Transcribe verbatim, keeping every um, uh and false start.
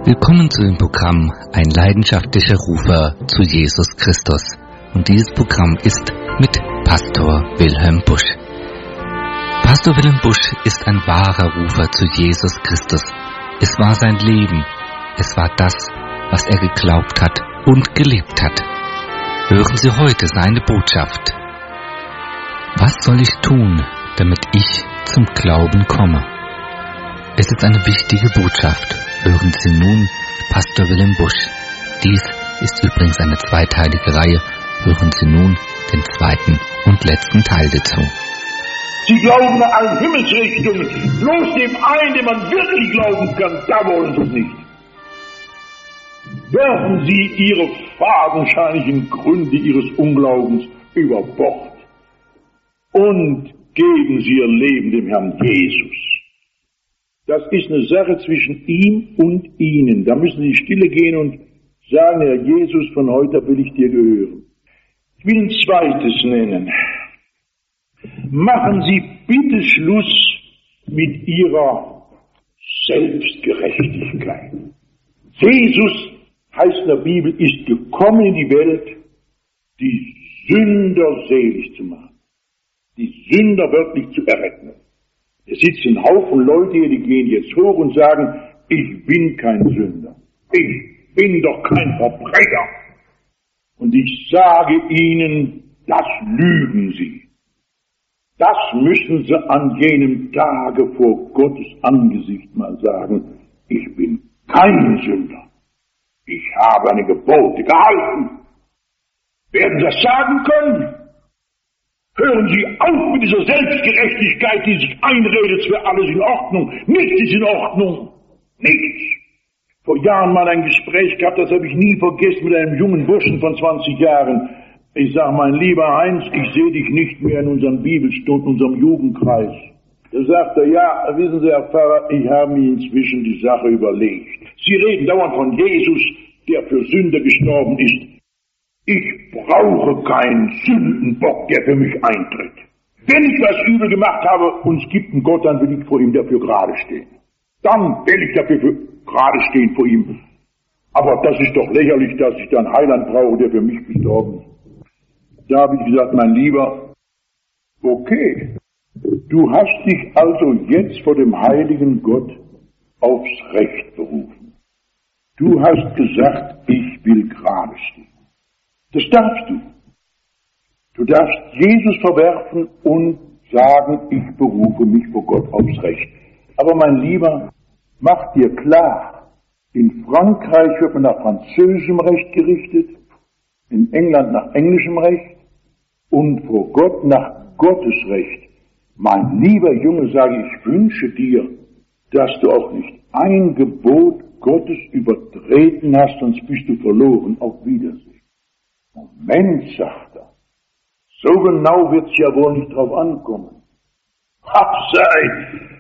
Willkommen zu dem Programm Ein leidenschaftlicher Rufer zu Jesus Christus. Und dieses Programm ist mit Pastor Wilhelm Busch. Pastor Wilhelm Busch ist ein wahrer Rufer zu Jesus Christus. Es war sein Leben. Es war das, was er geglaubt hat und gelebt hat. Hören Sie heute seine Botschaft. Was soll ich tun, damit ich zum Glauben komme? Es ist eine wichtige Botschaft. Hören Sie nun Pastor Wilhelm Busch. Dies ist übrigens eine zweiteilige Reihe. Hören Sie nun den zweiten und letzten Teil dazu. Sie glauben an Himmelsrichtungen, bloß dem einen, dem man wirklich glauben kann, da wollen Sie es nicht. Werfen Sie Ihre fadenscheinlichen Gründe Ihres Unglaubens über Bord und geben Sie Ihr Leben dem Herrn Jesus. Das ist eine Sache zwischen ihm und Ihnen. Da müssen Sie stille gehen und sagen, Herr Jesus, von heute will ich dir gehören. Ich will ein zweites nennen. Machen Sie bitte Schluss mit Ihrer Selbstgerechtigkeit. Jesus, heißt in der Bibel, ist gekommen in die Welt, die Sünder selig zu machen. Die Sünder wirklich zu erretten. Es sitzen ein Haufen Leute hier, die gehen jetzt hoch und sagen, ich bin kein Sünder. Ich bin doch kein Verbrecher. Und ich sage Ihnen, das lügen Sie. Das müssen Sie an jenem Tage vor Gottes Angesicht mal sagen. Ich bin kein Sünder. Ich habe eine Gebote gehalten. Werden Sie das sagen können? Hören Sie auf mit dieser Selbstgerechtigkeit, die sich einredet, es wäre alles in Ordnung. Nichts ist in Ordnung. Nichts. Vor Jahren mal ein Gespräch gehabt, das habe ich nie vergessen, mit einem jungen Burschen von zwanzig Jahren. Ich sage, mein lieber Heinz, ich sehe dich nicht mehr in unseren Bibelstunden, unserem Jugendkreis. Da sagt er, ja, wissen Sie, Herr Pfarrer, ich habe mir inzwischen die Sache überlegt. Sie reden dauernd von Jesus, der für Sünder gestorben ist. Ich brauche keinen Sündenbock, der für mich eintritt. Wenn ich was übel gemacht habe und es gibt einen Gott, dann will ich vor ihm dafür gerade stehen. Dann will ich dafür gerade stehen vor ihm. Aber das ist doch lächerlich, dass ich dann einen Heiland brauche, der für mich gestorben ist. Da habe ich gesagt, mein Lieber, okay, du hast dich also jetzt vor dem heiligen Gott aufs Recht berufen. Du hast gesagt, ich will gerade stehen. Das darfst du. Du darfst Jesus verwerfen und sagen, ich berufe mich vor Gott aufs Recht. Aber mein Lieber, mach dir klar, in Frankreich wird man nach französischem Recht gerichtet, in England nach englischem Recht und vor Gott nach Gottes Recht. Mein lieber Junge, sage ich, ich wünsche dir, dass du auch nicht ein Gebot Gottes übertreten hast, sonst bist du verloren. Auf Wiedersehen. Moment, sagt er, so genau wird's ja wohl nicht drauf ankommen. Ach sei,